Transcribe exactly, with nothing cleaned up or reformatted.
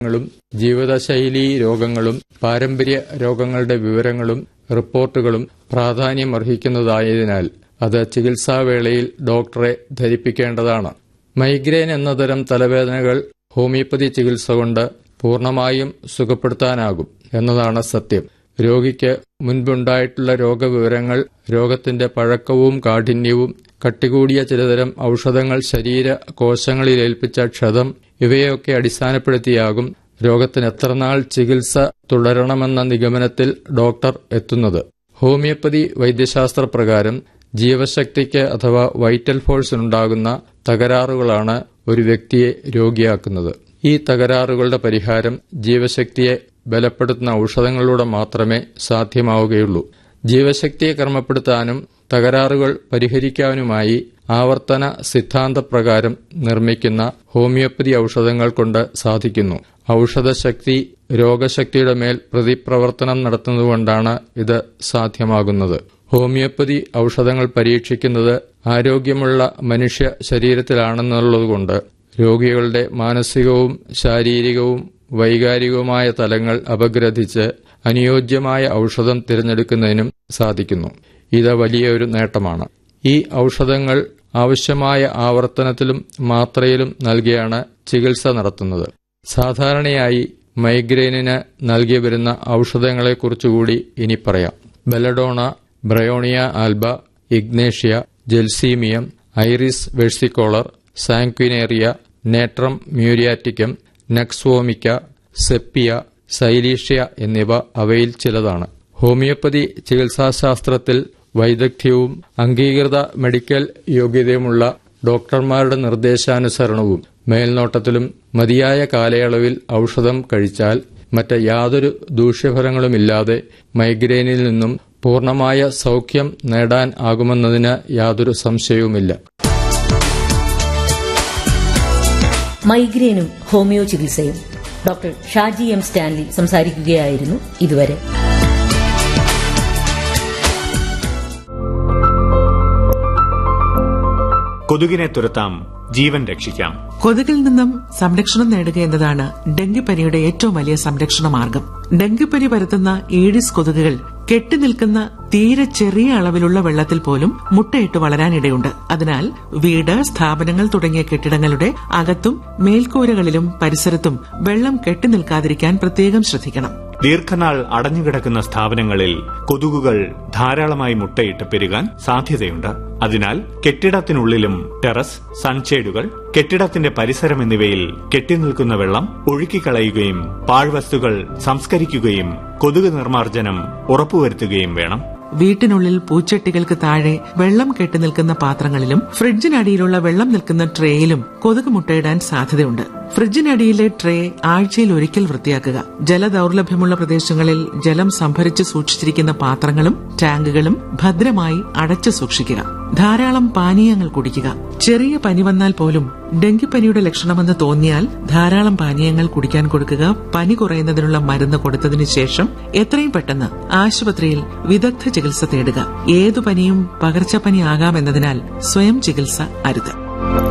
ങ്ങളും ജീവിതശൈലീ രോഗങ്ങളും പാരമ്പര്യ രോഗങ്ങളുടെ വിവരങ്ങളും റിപ്പോർട്ടുകളും പ്രാധാന്യമർഹിക്കുന്നതായതിനാൽ അത് ചികിത്സാവേളയിൽ ഡോക്ടറെ ധരിപ്പിക്കേണ്ടതാണ്. മൈഗ്രെയിൻ എന്ന തരം തലവേദനകൾ ഹോമിയോപ്പതി ചികിത്സ കൊണ്ട് പൂർണ്ണമായും സുഖപ്പെടുത്താനാകും എന്നതാണ് സത്യം. രോഗിക്ക് മുൻപുണ്ടായിട്ടുള്ള രോഗവിവരങ്ങൾ, രോഗത്തിന്റെ പഴക്കവും കാഠിന്യവും, കട്ടികൂടിയ ചിലതരം ഔഷധങ്ങൾ ശരീര കോശങ്ങളിലേൽപ്പിച്ച ക്ഷതം ഇവയൊക്കെ അടിസ്ഥാനപ്പെടുത്തിയാകും രോഗത്തിന് എത്രനാൾ ചികിത്സ തുടരണമെന്ന നിഗമനത്തിൽ ഡോക്ടർ എത്തുന്നത്. ഹോമിയോപ്പതി വൈദ്യശാസ്ത്ര പ്രകാരം ജീവശക്തിക്ക് അഥവാ വൈറ്റൽ ഫോഴ്സിനുണ്ടാകുന്ന തകരാറുകളാണ് ഒരു വ്യക്തിയെ രോഗിയാക്കുന്നത്. ഈ തകരാറുകളുടെ പരിഹാരം ജീവശക്തിയെ ബലപ്പെടുത്തുന്ന ഔഷധങ്ങളിലൂടെ മാത്രമേ സാധ്യമാവുകയുള്ളൂ. ജീവശക്തിയെ ക്രമപ്പെടുത്താനും തകരാറുകൾ പരിഹരിക്കാനുമായി ആവർത്തന സിദ്ധാന്തപ്രകാരം നിർമ്മിക്കുന്ന ഹോമിയോപ്പതി ഔഷധങ്ങൾ കൊണ്ട് സാധിക്കുന്നു. ഔഷധശക്തി രോഗശക്തിയുടെ മേൽ പ്രതിപ്രവർത്തനം നടത്തുന്നതുകൊണ്ടാണ് ഇത് സാധ്യമാകുന്നത്. ഹോമിയോപ്പതി ഔഷധങ്ങൾ പരീക്ഷിക്കുന്നത് ആരോഗ്യമുള്ള മനുഷ്യ ശരീരത്തിലാണെന്നുള്ളതുകൊണ്ട് രോഗികളുടെ മാനസികവും ശാരീരികവും വൈകാരികവുമായ തലങ്ങൾ അപഗ്രഥിച്ച് അനുയോജ്യമായ ഔഷധം തിരഞ്ഞെടുക്കുന്നതിനും സാധിക്കുന്നു. ഇത് വലിയൊരു നേട്ടമാണ്. ഈ ഔഷധങ്ങൾ ആവശ്യമായ ആവർത്തനത്തിലും മാത്രയിലും നൽകിയാണ് ചികിത്സ നടത്തുന്നത്. സാധാരണയായി മൈഗ്രെയിനിന് നൽകി വരുന്ന ഔഷധങ്ങളെക്കുറിച്ചുകൂടി ഇനി പറയാം. Belladonna, Bryonia Alba, Ignatia, gelsemium, iris വെഴ്സിക്കോളർ, സാങ്ക്വിനേറിയ, നേട്രം മ്യൂരിയാറ്റിക്കം, നക്സോമിക്ക, sepia, സൈലീഷ്യ എന്നിവ അവയിൽ ചിലതാണ്. ഹോമിയോപ്പതി ചികിത്സാശാസ്ത്രത്തിൽ വൈദഗ്ധ്യവും അംഗീകൃത മെഡിക്കൽ യോഗ്യതയുമുള്ള ഡോക്ടർമാരുടെ നിർദ്ദേശാനുസരണവും മേൽനോട്ടത്തിലും മതിയായ കാലയളവിൽ ഔഷധം കഴിച്ചാൽ മറ്റ് യാതൊരു ദൂഷ്യഫലങ്ങളുമില്ലാതെ മൈഗ്രെയിനിൽ നിന്നും പൂർണ്ണമായ സൗഖ്യം നേടാൻ ആകുമെന്നതിന് യാതൊരു സംശയവുമില്ല. മൈഗ്രെയിനും ഹോമിയോ ചികിത്സയും ഡോക്ടർ ഷാജി എം സ്റ്റാൻലി സംസാരിക്കുകയായിരുന്നു ഇതുവരെ. കൊതുകിനെ തുരത്താം, ജീവൻ രക്ഷിക്കാം. കൊതുകിൽ നിന്നും സംരക്ഷണം നേടുക എന്നതാണ് ഡെങ്കിപ്പനിയുടെ ഏറ്റവും വലിയ സംരക്ഷണ മാർഗം. ഡെങ്കിപ്പനി പരത്തുന്ന ഈഡിസ് കൊതുകുകൾ കെട്ടിനിൽക്കുന്ന തീരെ ചെറിയ അളവിലുള്ള വെള്ളത്തിൽ പോലും മുട്ടയിട്ട് വളരാനിടയുണ്ട്. അതിനാൽ വീട്, സ്ഥാപനങ്ങൾ തുടങ്ങിയ കെട്ടിടങ്ങളുടെ അകത്തും മേൽക്കൂരകളിലും പരിസരത്തും വെള്ളം കെട്ടിനിൽക്കാതിരിക്കാൻ പ്രത്യേകം ശ്രദ്ധിക്കണം. ദീർഘനാൾ അടഞ്ഞുകിടക്കുന്ന സ്ഥാപനങ്ങളിൽ കൊതുകുകൾ ധാരാളമായി മുട്ടയിട്ട് പെരുകാൻ സാധ്യതയുണ്ട്. അതിനാൽ കെട്ടിടത്തിനുള്ളിലും ടെറസ്, സൺഷേഡുകൾ, കെട്ടിടത്തിന്റെ പരിസരം എന്നിവയിൽ കെട്ടിനിൽക്കുന്ന വെള്ളം ഒഴുക്കിക്കളയുകയും പാഴ്വസ്തുക്കൾ സംസ്കരിക്കുകയും കൊതുക് നിർമ്മാർജ്ജനം ഉറപ്പുവരുത്തുകയും വേണം. വീട്ടിനുള്ളിൽ പൂച്ചട്ടികൾക്ക് താഴെ വെള്ളം കെട്ടിനിൽക്കുന്ന പാത്രങ്ങളിലും ഫ്രിഡ്ജിനടിയിലുള്ള വെള്ളം നിൽക്കുന്ന ട്രേയിലും കൊതുക് മുട്ടയിടാൻ സാധ്യതയുണ്ട്. ഫ്രിഡ്ജിനടിയിലെ ട്രേ ആഴ്ചയിൽ ഒരിക്കൽ വൃത്തിയാക്കുക. ജലദൌർലഭ്യമുള്ള പ്രദേശങ്ങളിൽ ജലം സംഭരിച്ച് സൂക്ഷിച്ചിരിക്കുന്ന പാത്രങ്ങളും ടാങ്കുകളും ഭദ്രമായി അടച്ചു സൂക്ഷിക്കുക. ധാരാളം പാനീയങ്ങൾ കുടിക്കുക. ചെറിയ പനി വന്നാൽ പോലും ഡെങ്കിപ്പനിയുടെ ലക്ഷണമെന്ന് തോന്നിയാൽ ധാരാളം പാനീയങ്ങൾ കുടിക്കാൻ കൊടുക്കുക. പനി കുറയുന്നതിനുള്ള മരുന്ന് കൊടുത്തതിനു ശേഷം എത്രയും പെട്ടെന്ന് ആശുപത്രിയിൽ വിദഗ്ധ ചികിത്സ തേടുക. ഏതു പനിയും പകർച്ചപ്പനി ആകാമെന്നതിനാൽ സ്വയം ചികിത്സ അരുത്.